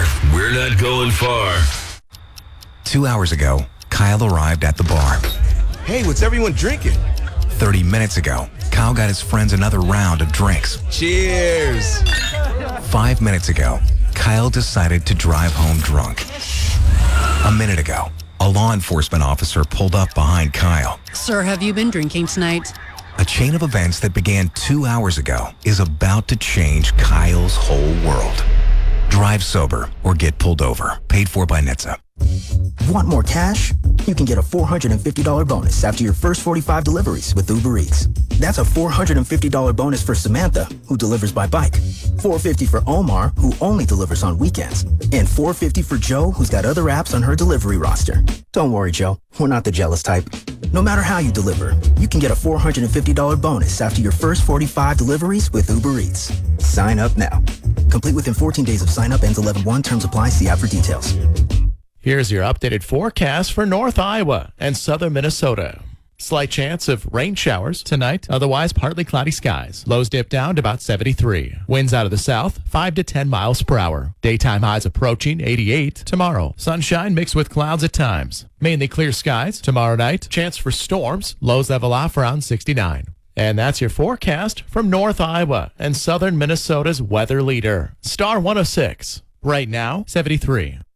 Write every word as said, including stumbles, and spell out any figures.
We're not going far. Two hours ago, Kyle arrived at the bar. Hey, what's everyone drinking? thirty minutes ago, Kyle got his friends another round of drinks. Cheers. Five minutes ago, Kyle decided to drive home drunk. A minute ago, a law enforcement officer pulled up behind Kyle. Sir, have you been drinking tonight? A chain of events that began two hours ago is about to change Kyle's whole world. Drive sober or get pulled over. Paid for by N H T S A. Want more cash? You can get a four hundred fifty dollars bonus after your first forty-five deliveries with Uber Eats. That's a four hundred fifty dollars bonus for Samantha, who delivers by bike. four hundred fifty dollars for Omar, who only delivers on weekends. And four hundred fifty dollars for Joe, who's got other apps on her delivery roster. Don't worry, Joe. We're not the jealous type. No matter how you deliver, you can get a four hundred fifty dollars bonus after your first forty-five deliveries with Uber Eats. Sign up now. Complete within fourteen days of sign up. Ends eleven one. Terms apply. See app for details. Here's your updated forecast for North Iowa and southern Minnesota. Slight chance of rain showers tonight, otherwise partly cloudy skies. Lows dip down to about seventy-three. Winds out of the south, five to ten miles per hour. Daytime highs approaching eighty-eight tomorrow. Sunshine mixed with clouds at times. Mainly clear skies tomorrow night. Chance for storms. Lows level off around sixty-nine. And that's your forecast from North Iowa and southern Minnesota's weather leader, Star one oh six. Right now, seventy-three.